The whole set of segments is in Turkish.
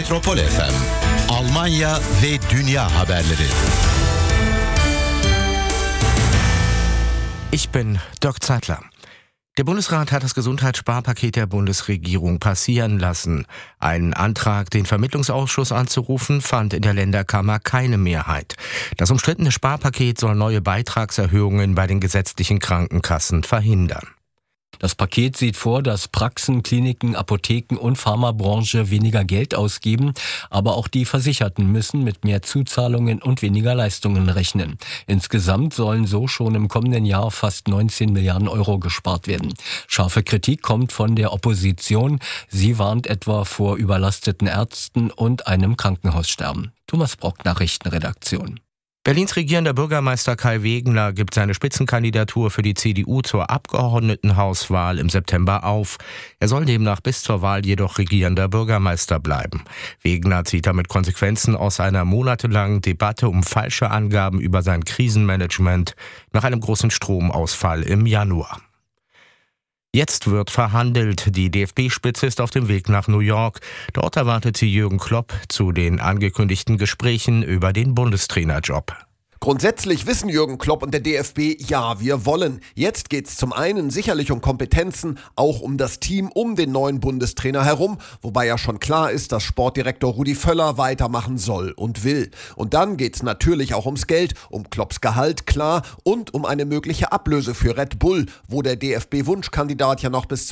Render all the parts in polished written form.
Metropol FM, Almanya ve dünya haberleri. Ich bin Dirk Zeitler. Der Bundesrat hat das Gesundheitssparpaket der Bundesregierung passieren lassen. Ein Antrag, den Vermittlungsausschuss anzurufen, fand in der Länderkammer keine Mehrheit. Das umstrittene Sparpaket soll neue Beitragserhöhungen bei den gesetzlichen Krankenkassen verhindern. Das Paket sieht vor, dass Praxen, Kliniken, Apotheken und Pharmabranche weniger Geld ausgeben, aber auch die Versicherten müssen mit mehr Zuzahlungen und weniger Leistungen rechnen. Insgesamt sollen so schon im kommenden Jahr fast 19 Milliarden Euro gespart werden. Scharfe Kritik kommt von der Opposition. Sie warnt etwa vor überlasteten Ärzten und einem Krankenhaussterben. Thomas Brock, Nachrichtenredaktion. Berlins regierender Bürgermeister Kai Wegener gibt seine Spitzenkandidatur für die CDU zur Abgeordnetenhauswahl im September auf. Er soll demnach bis zur Wahl jedoch regierender Bürgermeister bleiben. Wegener zieht damit Konsequenzen aus einer monatelangen Debatte um falsche Angaben über sein Krisenmanagement nach einem großen Stromausfall im Januar. Jetzt wird verhandelt. Die DFB-Spitze ist auf dem Weg nach New York. Dort erwartet sie Jürgen Klopp zu den angekündigten Gesprächen über den Bundestrainerjob. Grundsätzlich wissen Jürgen Klopp und der DFB, ja, wir wollen. Jetzt geht's zum einen sicherlich um Kompetenzen, auch um das Team um den neuen Bundestrainer herum, wobei ja schon klar ist, dass Sportdirektor Rudi Völler weitermachen soll und will. Und dann geht's natürlich auch ums Geld, um Klopps Gehalt, klar, und um eine mögliche Ablöse für Red Bull, wo der DFB-Wunschkandidat ja noch bis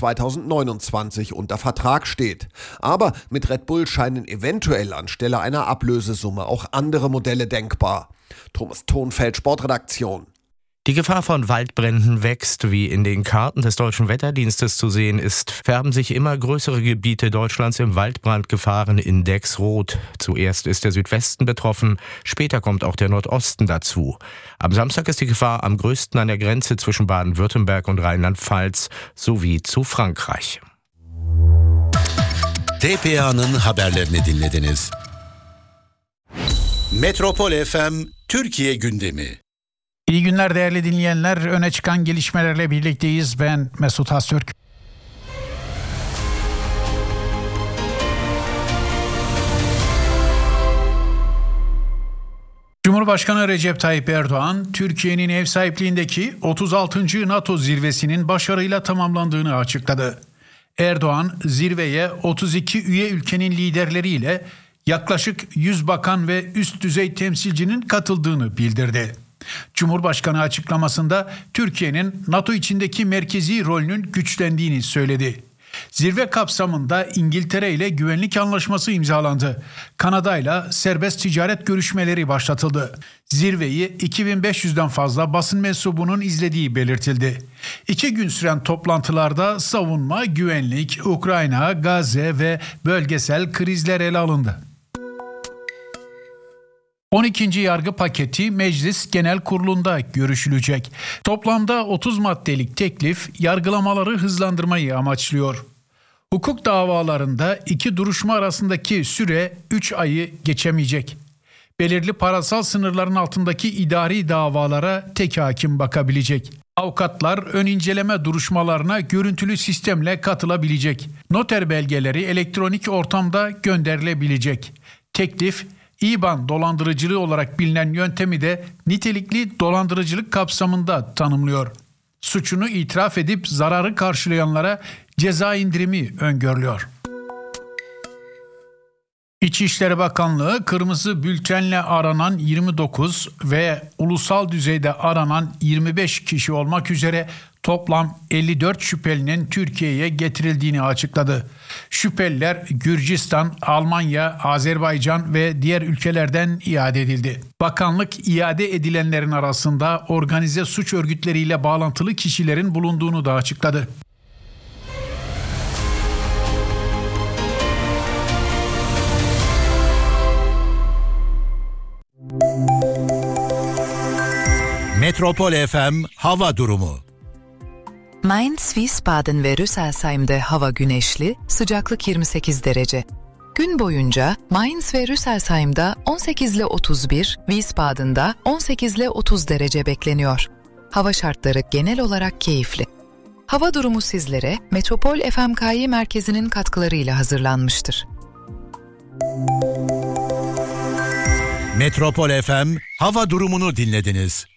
2029 unter Vertrag steht. Aber mit Red Bull scheinen eventuell anstelle einer Ablösesumme auch andere Modelle denkbar. Thomas Thonfeld, Sportredaktion. Die Gefahr von Waldbränden wächst. Wie in den Karten des Deutschen Wetterdienstes zu sehen ist, färben sich immer größere Gebiete Deutschlands im Waldbrandgefahrenindex rot. Zuerst ist der Südwesten betroffen, später kommt auch der Nordosten dazu. Am Samstag ist die Gefahr am größten an der Grenze zwischen Baden-Württemberg und Rheinland-Pfalz sowie zu Frankreich. TPA'nın haberlerini dinlediniz. Metropol FM Türkiye gündemi. İyi günler değerli dinleyenler. Öne çıkan gelişmelerle birlikteyiz. Ben Mesut Haztürk. Cumhurbaşkanı Recep Tayyip Erdoğan, Türkiye'nin ev sahipliğindeki 36. NATO zirvesinin başarıyla tamamlandığını açıkladı. Erdoğan, zirveye 32 üye ülkenin liderleriyle yaklaşık 100 bakan ve üst düzey temsilcinin katıldığını bildirdi. Cumhurbaşkanı açıklamasında Türkiye'nin NATO içindeki merkezi rolünün güçlendiğini söyledi. Zirve kapsamında İngiltere ile güvenlik anlaşması imzalandı. Kanada ile serbest ticaret görüşmeleri başlatıldı. Zirveyi 2500'den fazla basın mensubunun izlediği belirtildi. 2 gün süren toplantılarda savunma, güvenlik, Ukrayna, Gazze ve bölgesel krizler ele alındı. 12. yargı paketi Meclis Genel Kurulu'nda görüşülecek. Toplamda 30 maddelik teklif yargılamaları hızlandırmayı amaçlıyor. Hukuk davalarında 2 duruşma arasındaki süre 3 ayı geçemeyecek. Belirli parasal sınırların altındaki idari davalara tek hakim bakabilecek. Avukatlar ön inceleme duruşmalarına görüntülü sistemle katılabilecek. Noter belgeleri elektronik ortamda gönderilebilecek. Teklif, İBAN dolandırıcılığı olarak bilinen yöntemi de nitelikli dolandırıcılık kapsamında tanımlıyor. Suçunu itiraf edip zararı karşılayanlara ceza indirimi öngörülüyor. İçişleri Bakanlığı kırmızı bültenle aranan 29 ve ulusal düzeyde aranan 25 kişi olmak üzere toplam 54 şüphelinin Türkiye'ye getirildiğini açıkladı. Şüpheliler Gürcistan, Almanya, Azerbaycan ve diğer ülkelerden iade edildi. Bakanlık iade edilenlerin arasında organize suç örgütleriyle bağlantılı kişilerin bulunduğunu da açıkladı. Metropol FM hava durumu. Mainz, Wiesbaden ve Rüsselsheim'de hava güneşli, sıcaklık 28 derece. Gün boyunca Mainz ve Rüsselsheim'da 18 ile 31, Wiesbaden'da 18 ile 30 derece bekleniyor. Hava şartları genel olarak keyifli. Hava durumu sizlere Metropol FMK'yi merkezinin katkılarıyla hazırlanmıştır. Metropol FM hava durumunu dinlediniz.